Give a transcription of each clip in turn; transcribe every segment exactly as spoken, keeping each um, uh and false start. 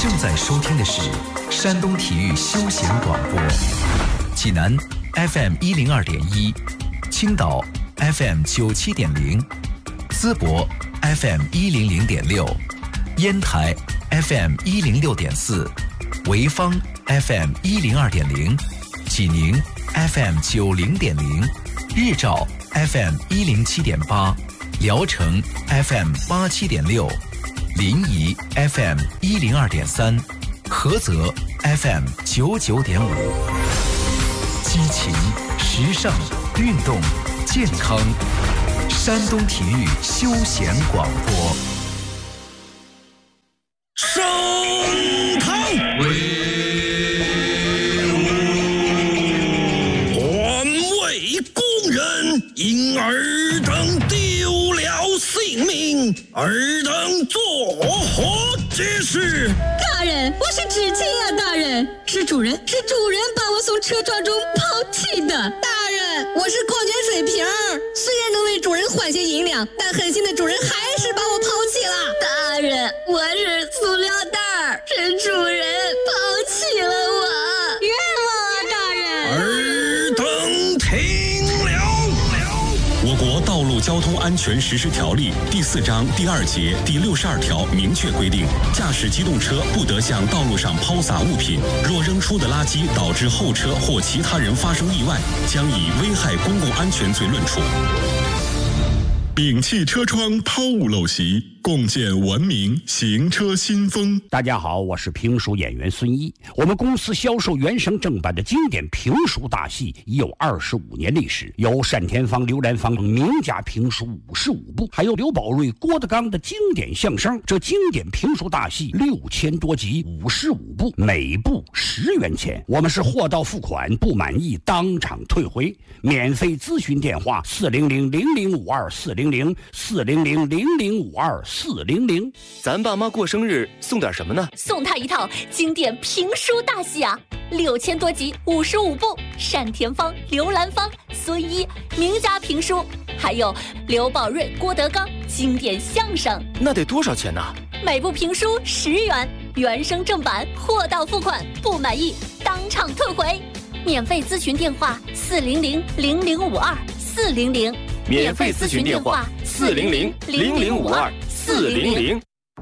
正在收听的是山东体育休闲广播，济南 F M 一零二点一，青岛 F M 九七点零，淄博 F M 一零零点六，烟台 F M 一零六点四，潍坊 F M 一零二点零，济宁 F M 九零点零，日照 F M 一零七点八，聊城 F M 八七点六，临沂 F M 一零二点三，菏泽 F M 九九点五。激情、时尚、运动、健康，山东体育休闲广播。 升堂威武，环卫工人因尔等丢了性命，尔等作何解释？ 大人，我是知青啊！大人，是主人，是主人把我从车撞中抛弃的。 大人，我是矿泉水瓶儿，虽然能为主人换些银两，但狠心的主人还是把我抛弃了。 大人，我是塑料袋儿，是主人抛弃了我，冤枉啊！大人， 尔等听了。 我国道路交通安全实施条例第四章第二节第六十二条明确规定，驾驶机动车不得向道路上抛洒物品，若扔出的垃圾导致后车或其他人发生意外，将以危害公共安全罪论处。摒弃车窗抛物陋习，共建文明行车新风。 大家好，我是评书演员孙一。我们公司销售原声正版的经典评书大戏已有二十五年历史，有单田芳、刘兰芳等名家评书五十五部，还有刘宝瑞、郭德纲的经典相声。这经典评书大戏六千多集，五十五部，每部十元钱。我们是货到付款，不满意当场退回。免费咨询电话：四零零零零五二四零零四零零零零五二四零零。 咱爸妈过生日送点什么呢？ 送他一套经典评书大戏啊，六千多集，五十五部，单田芳、刘兰芳、孙一名家评书，还有刘宝瑞、郭德纲经典相声。 那得多少钱呢？ 每部评书十元，原声正版，货到付款，不满意当场退回。免费咨询电话：四零零零零五二四零零。 免费咨询电话：四零零零零五二四零零。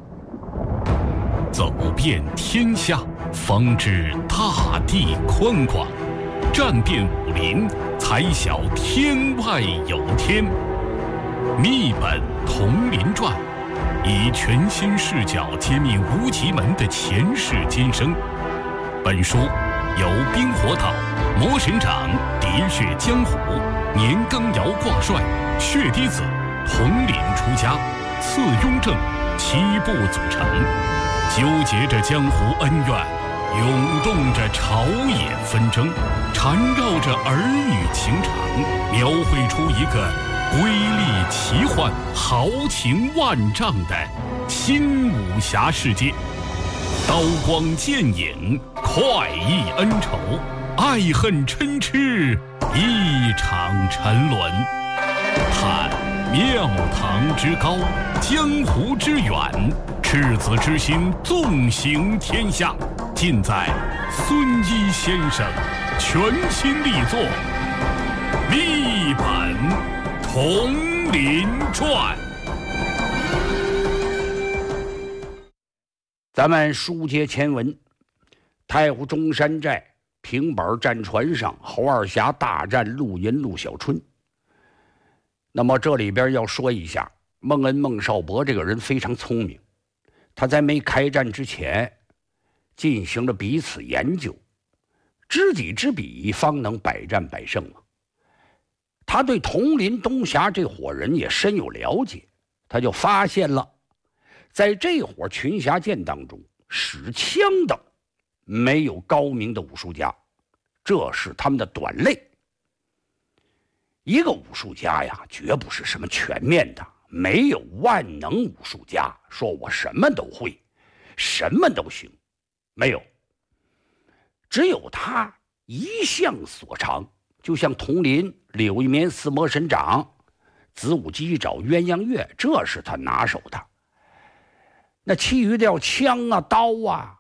走遍天下，方知大地宽广；战遍武林，才晓天外有天。秘本同林传，以全新视角揭秘无极门的前世今生。本书由冰火岛、魔神掌、喋血江湖、年羹尧挂帅、血滴子、统领出家、次雍正七部组成，纠结着江湖恩怨，涌动着朝野纷争，缠绕着儿女情长，描绘出一个瑰丽奇幻、豪情万丈的新武侠世界。刀光剑影，快意恩仇，爱恨嗔痴，一场沉沦。探庙堂之高，江湖之远，赤子之心纵行天下，尽在孙一先生全新力作《秘本同林传》。 咱们书接前文，太湖中山寨平板战船上，侯二侠大战陆银、陆小春。那么这里边要说一下，孟恩孟少伯这个人非常聪明，他在没开战之前进行了彼此研究，知己知彼，方能百战百胜嘛。他对铜林东峡这伙人也深有了解，他就发现了，在这伙群侠剑当中，使枪的没有高明的武术家，这是他们的短肋。一个武术家呀，绝不是什么全面的，没有万能武术家说我什么都会，什么都行，没有。只有他一项所长，就像铜林、柳一棉四魔神掌、子午鸡爪、鸳鸯跃，这是他拿手的。那其余的要枪啊、刀啊，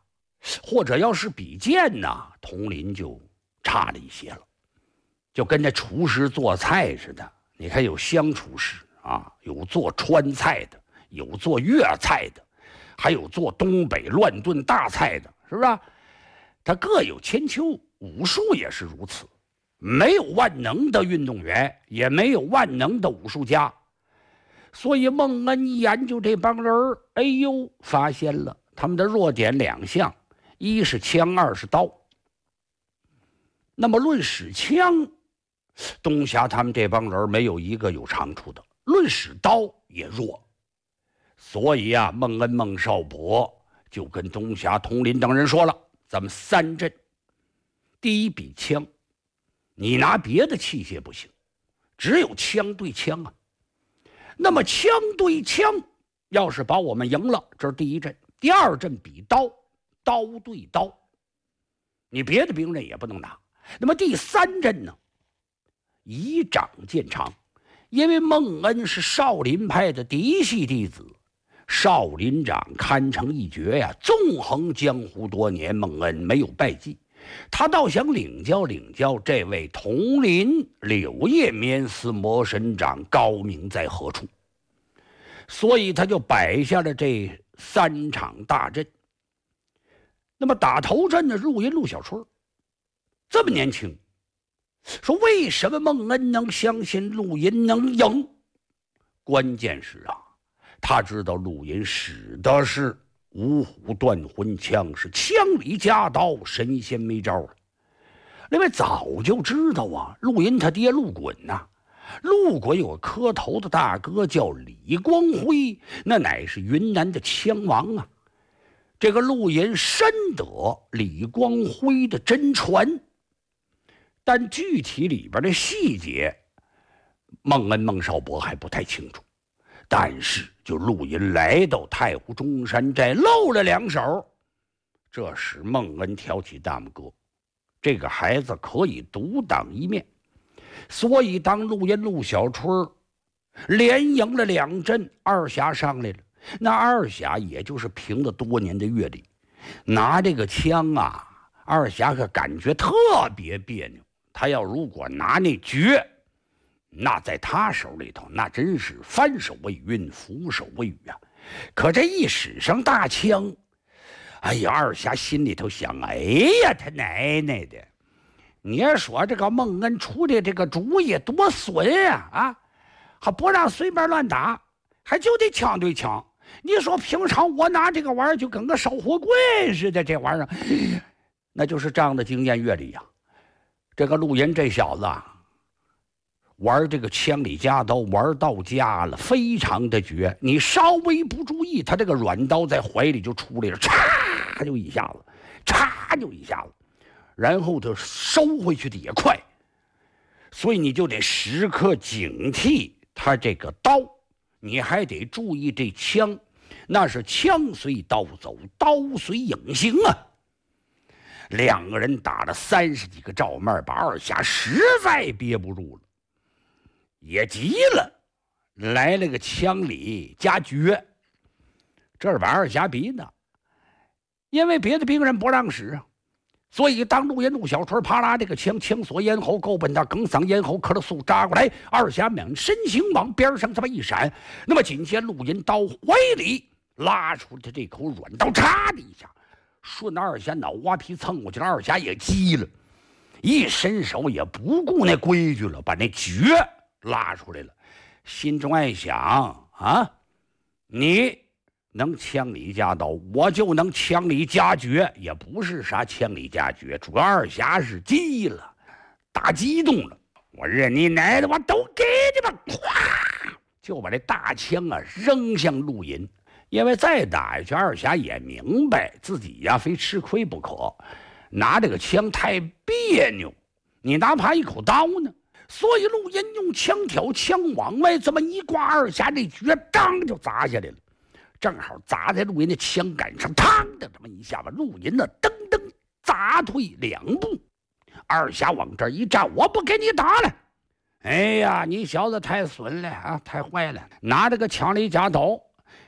或者要是比剑呢，佟林就差了一些了，就跟那厨师做菜似的。你看有湘厨师啊，有做川菜的，有做粤菜的，还有做东北乱炖大菜的，是不是？他各有千秋，武术也是如此。没有万能的运动员，也没有万能的武术家，所以孟恩一研究这帮人，哎呦，发现了他们的弱点两项，一是枪，二是刀。那么论使枪，东霞他们这帮人没有一个有长处的，论使刀也弱。所以啊，孟恩、孟少伯就跟东霞、佟林等人说了，咱们三阵，第一比枪，你拿别的器械不行，只有枪对枪啊。那么枪对枪，要是把我们赢了，这是第一阵。第二阵比刀，刀对刀，你别的兵刃也不能拿。那么第三阵呢，以掌见长，因为孟恩是少林派的嫡系弟子，少林掌堪称一绝呀，纵横江湖多年，孟恩没有败绩。他倒想领教领教这位佟林柳叶面丝魔神掌高明在何处，所以他就摆下了这三场大阵。那么打头阵的陆银、陆小春这么年轻，说为什么孟恩能相信陆银能赢？关键是啊，他知道陆银使的是五虎断魂枪，是枪里夹刀，神仙没招啊！另外早就知道啊，陆银他爹陆衮呐、啊，陆衮有个磕头的大哥叫李光辉，那乃是云南的枪王啊。这个陆银深得李光辉的真传，但具体里边的细节，孟恩、孟少伯还不太清楚。但是就陆银来到太湖中山寨露了两手，这时孟恩挑起大拇哥，这个孩子可以独当一面。所以当陆银、陆小春连赢了两阵，二侠上来了。那二侠也就是凭着多年的阅历，拿这个枪啊，二侠可感觉特别别扭。他要如果拿那绝，那在他手里头，那真是翻手为云，覆手为雨啊！可这一使上大枪，哎呀，二侠心里头想：哎呀，他奶奶的！你说这个孟恩出的这个主意多损啊！啊，还不让随便乱打，还就得枪对枪。你说平常我拿这个玩意儿就跟个烧火棍似的，这玩意儿，那就是这样的经验阅历呀、啊。这个陆银这小子啊，玩这个枪里夹刀，玩到家了，非常的绝。你稍微不注意，他这个软刀在怀里就出来了，嚓就一下子，嚓就一下子，然后他收回去的也快，所以你就得时刻警惕他这个刀，你还得注意这枪，那是枪随刀走，刀随影行啊。两个人打了三十几个照面，把二侠实在憋不住了，也急了，来了个枪里加绝，这是把二侠逼的，因为别的兵刃不让使啊，所以当陆银、陆小春啪啦这个枪枪锁咽喉，够奔他哽嗓咽喉，咳了速扎过来，二侠们身形往边上这么一闪，那么紧接陆银刀怀里拉出他这口软刀，嚓的一下顺二侠脑瓜皮蹭过去了，二侠也急了，一伸手也不顾那规矩了，把那绝拉出来了，心中爱想啊，你能枪里夹刀，我就能枪里夹绝，也不是啥枪里夹绝，主要二侠是急了，打激动了，我认你奶的，我都给你吧，咵就把这大枪啊扔向陆银。因为再打下去，二侠也明白自己呀非吃亏不可，拿这个枪太别扭，你哪怕一口刀呢？所以陆银用枪挑枪往外这么一挂，二侠这绝当就砸下来了，正好砸在陆银的枪杆上，嘡的这么一下，把陆银呢噔噔砸退两步。二侠往这一站，我不给你打了！哎呀，你小子太损了啊，太坏了！拿这个枪里夹刀。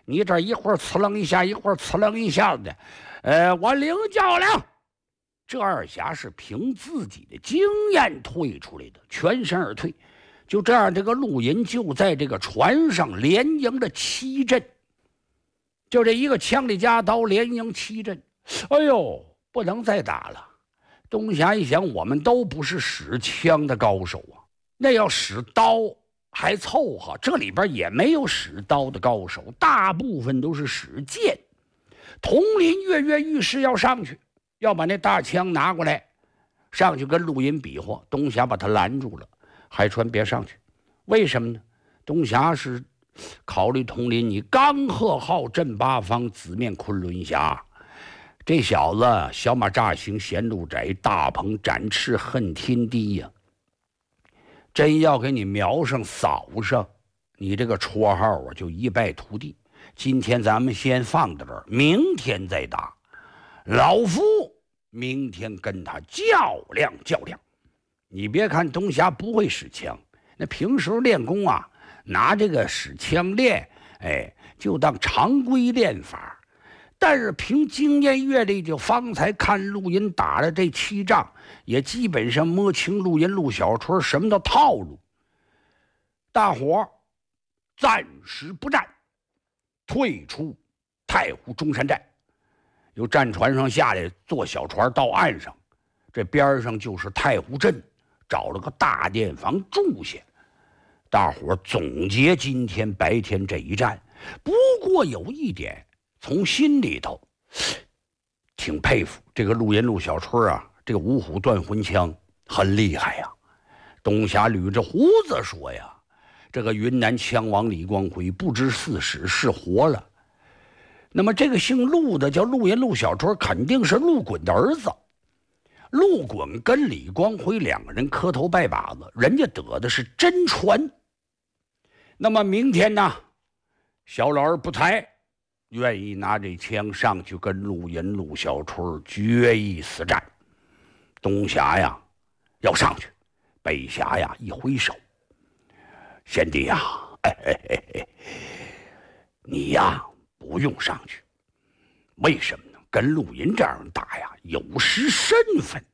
你这一会儿呲楞一下，一会儿呲楞一下的，呃，我领教了。这二侠是凭自己的经验退出来的，全身而退。就这样，这个陆银就在这个船上连赢了七阵，就这一个枪里夹刀连赢七阵。哎呦，不能再打了。东侠一想，我们都不是使枪的高手啊，那要使刀还凑合，这里边也没有使刀的高手，大部分都是使剑。佟林跃跃欲试要上去，要把那大枪拿过来，上去跟陆银比划。东侠把他拦住了，海川别上去。为什么呢？东侠是考虑佟林，你刚贺号镇八方，紫面昆仑侠，这小子小马乍行嫌路窄，大鹏展翅恨天低呀、啊！真要给你瞄上扫上，你这个绰号啊就一败涂地。今天咱们先放到这儿，明天再打。老夫明天跟他较量较量。你别看东侠不会使枪，那平时练功啊，拿这个使枪练，哎，就当常规练法。但是凭经验阅历，就方才看陆银打了这七仗，也基本上摸清陆银、陆小春什么的套路。大伙儿暂时不战，退出太湖中山寨，由战船上下来，坐小船到岸上，这边上就是太湖镇，找了个大店房住下。大伙儿总结今天白天这一战，不过有一点。从心里头挺佩服这个陆银、陆小春啊，这个五虎断魂枪很厉害呀。东侠捋着胡子说呀，这个云南枪王李光辉不知四十是活了。那么这个姓陆的叫陆银、陆小春，肯定是陆滚的儿子。陆滚跟李光辉两个人磕头拜把子，人家得的是真传。那么明天呢，小老儿不才愿意拿这枪上去跟陆银、陆小春决一死战。东侠呀要上去，北侠呀一挥手，贤弟呀，哎哎哎哎，你呀不用上去。为什么呢？跟陆银这样打呀，有失身份。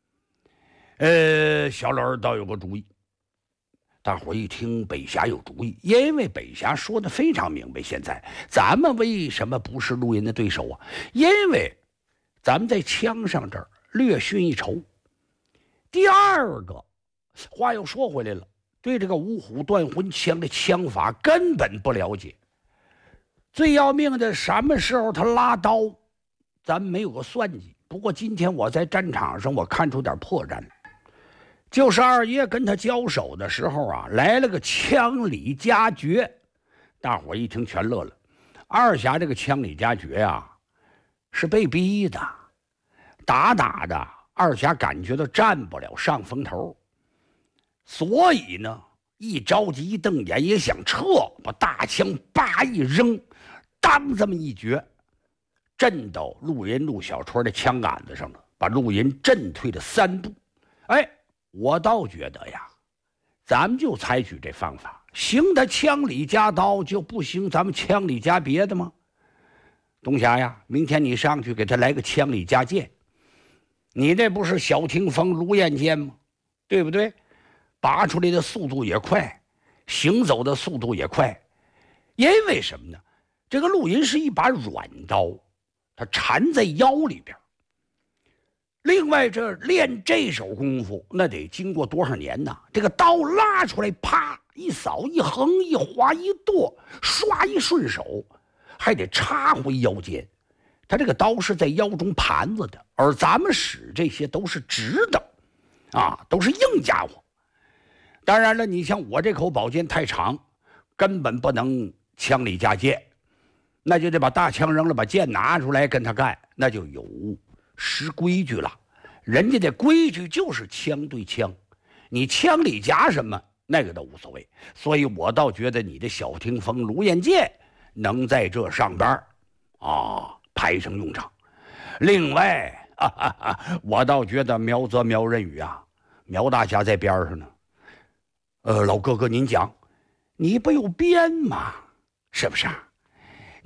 呃，小老儿倒有个主意。大伙一听北侠有主意，因为北侠说的非常明白，现在咱们为什么不是陆银的对手啊？因为咱们在枪上这儿略逊一筹。第二个话又说回来了，对这个五虎断魂枪的枪法根本不了解。最要命的，什么时候他拉刀，咱们没有个算计。不过今天我在战场上，我看出点破绽。就是二爷跟他交手的时候啊，来了个枪里夹绝，大伙一听全乐了。二侠这个枪里夹绝啊，是被逼的，打打的二侠感觉到占不了上风头，所以呢，一着急一瞪眼也想撤，把大枪叭一扔，当这么一绝，震到陆银、陆小春的枪杆子上了，把陆银震退了三步。哎。我倒觉得呀，咱们就采取这方法，行他枪里夹刀，就不行咱们枪里夹别的吗？东侠呀，明天你上去给他来个枪里夹剑，你那不是小霆锋、卢彦剑吗？对不对？拔出来的速度也快，行走的速度也快。因为什么呢？这个陆银是一把软刀，它缠在腰里边。另外，这练这手功夫，那得经过多少年呢？这个刀拉出来，啪一扫一横一划一剁，唰一顺手，还得插回腰间。他这个刀是在腰中盘子的，而咱们使这些都是直的，啊，都是硬家伙。当然了，你像我这口宝剑太长，根本不能枪里夹剑，那就得把大枪扔了，把剑拿出来跟他干，那就有失规矩了。人家的规矩就是枪对枪，你枪里夹什么那个都无所谓。所以我倒觉得你的小霆锋、卢彦剑能在这上边啊派上用场。另外啊啊啊，我倒觉得苗泽、苗仁宇啊，苗大侠在边上呢。呃，老哥哥您讲，你不有鞭吗？是不是？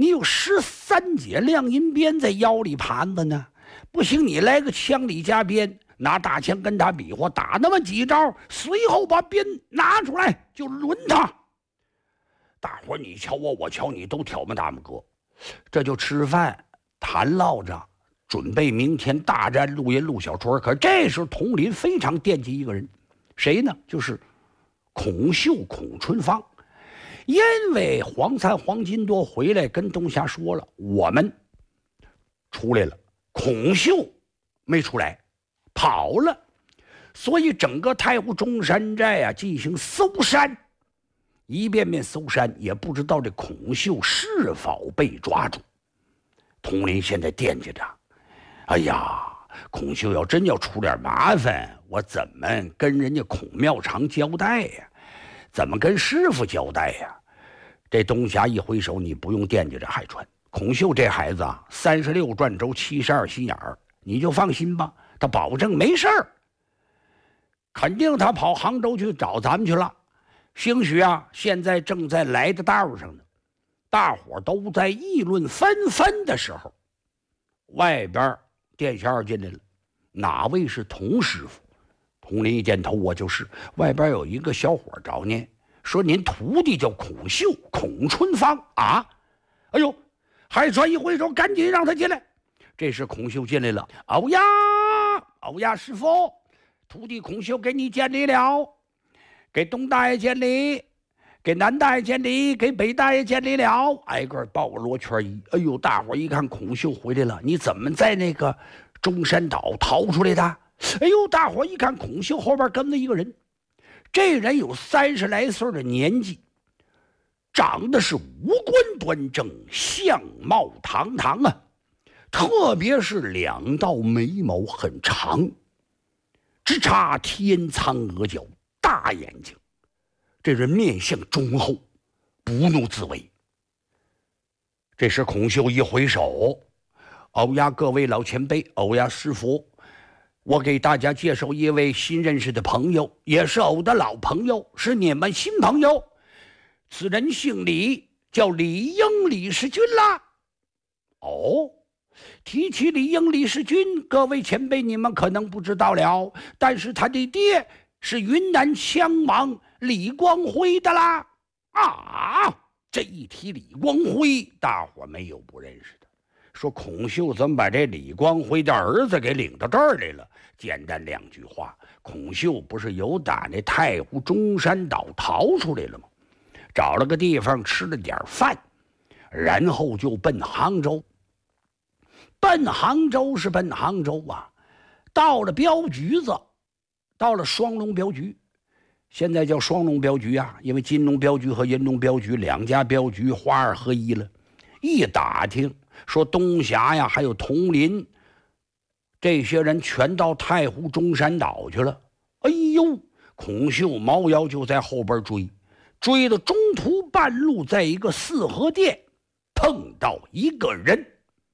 你有十三节亮银鞭在腰里盘子呢，不行你来个枪里加鞭，拿大枪跟他比划，打那么几招，随后把鞭拿出来就抡他。大伙儿你瞧我，我瞧你，都挑门大拇哥，这就吃饭谈唠着，准备明天大战陆银陆小川。可这时候佟林非常惦记一个人，谁呢？就是孔秀孔春芳。因为黄灿黄金多回来跟东霞说了，我们出来了，孔秀没出来，跑了，所以整个太湖中山寨啊进行搜山，一遍遍搜山，也不知道这孔秀是否被抓住。佟林现在惦记着，哎呀，孔秀要真要出点麻烦，我怎么跟人家孔妙长交代呀？怎么跟师傅交代呀？这东霞一挥手，你不用惦记着海川。孔秀这孩子啊，三十六转轴，七十二心眼儿，你就放心吧，他保证没事儿。肯定他跑杭州去找咱们去了，兴许啊，现在正在来的道上呢。大伙都在议论纷纷的时候，外边店小二进来了，哪位是童师傅？佟林一点头，我就是。外边有一个小伙找您，说您徒弟叫孔秀，孔春芳啊。哎呦，海川一挥手，赶紧让他进来。这时孔秀进来了，欧呀，欧呀，师傅，徒弟孔秀给你见礼了，给东大爷见礼，给南大爷见礼，给北大爷见礼了，挨个抱个罗圈衣。哎呦，大伙一看孔秀回来了，你怎么在那个中山岛逃出来的？哎呦，大伙一看孔秀后边跟了一个人，这人有三十来岁的年纪，长得是五官端正，相貌堂堂啊，特别是两道眉毛很长，直插天苍额角，大眼睛。这人面相忠厚，不怒自威。这时孔秀一挥手，欧呀各位老前辈，欧呀师傅，我给大家介绍一位新认识的朋友，也是我的老朋友，是你们新朋友。此人姓李，叫李英李世军啦。哦，提起李英李世军，各位前辈你们可能不知道了，但是他的爹是云南枪王李光辉的啦。啊，这一提李光辉，大伙没有不认识的。说孔秀怎么把这李光辉的儿子给领到这儿来了？简单两句话，孔秀不是由打那太湖中山岛逃出来了吗？找了个地方吃了点饭，然后就奔杭州。奔杭州是奔杭州啊，到了镖局子，到了双龙镖局，现在叫双龙镖局啊，因为金龙镖局和银龙镖局两家镖局花二合一了。一打听说东霞呀，还有佟林，这些人全到太湖中山岛去了。哎呦，孔秀猫妖就在后边追，追到中途半路，在一个四合店碰到一个人。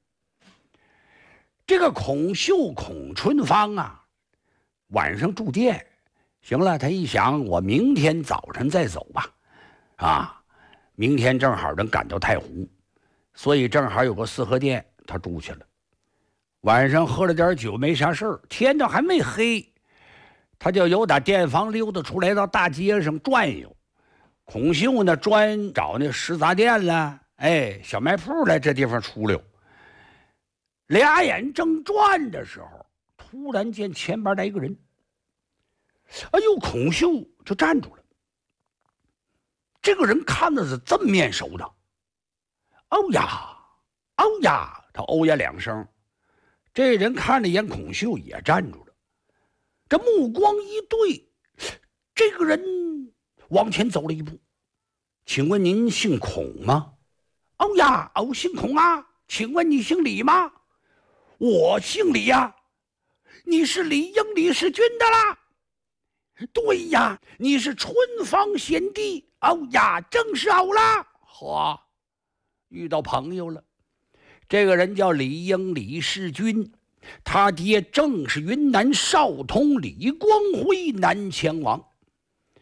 这个孔秀孔春芳啊，晚上住店，行了，他一想，我明天早晨再走吧，啊，明天正好能赶到太湖，所以正好有个四合店，他住去了。晚上喝了点酒，没啥事儿，天都还没黑，他就由打店房溜达出来，到大街上转悠。孔秀呢，专找那食杂店了，哎，小卖铺来这地方出溜。俩眼正转的时候，突然见前边来一个人。哎呦，孔秀就站住了。这个人看的是这么面熟的。欧呀，欧呀，他欧呀两声。这人看了一眼孔秀，也站住了。这目光一对，这个人往前走了一步。请问您姓孔吗？欧呀，哦，姓孔啊。请问你姓李吗？我姓李呀。你是李英李世军的啦。对呀，你是春芳贤弟。哦呀，正是我啦。嚯，遇到朋友了。这个人叫李英李世军，他爹正是云南少通李光辉南枪王。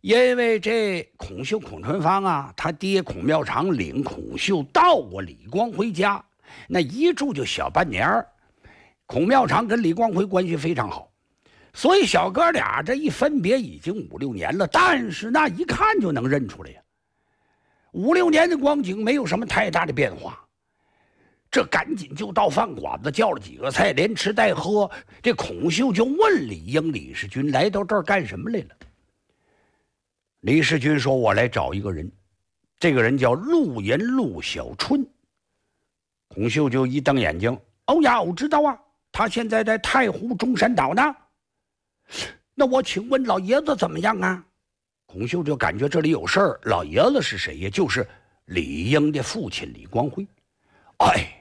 因为这孔秀孔春芳啊，他爹孔妙长领孔秀到过李光辉家，那一住就小半年儿。孔妙长跟李光辉关系非常好，所以小哥俩这一分别已经五六年了，但是那一看就能认出来呀。五六年的光景没有什么太大的变化，这赶紧就到饭馆子叫了几个菜，连吃带喝。这孔秀就问李英、李世军来到这儿干什么来了。李世军说：“我来找一个人，这个人叫陆银陆小春。”孔秀就一瞪眼睛：“哦呀，我知道啊，他现在在太湖中山岛呢。那我请问老爷子怎么样啊？”孔秀就感觉这里有事儿。老爷子是谁呀？就是李英的父亲李光辉。哎，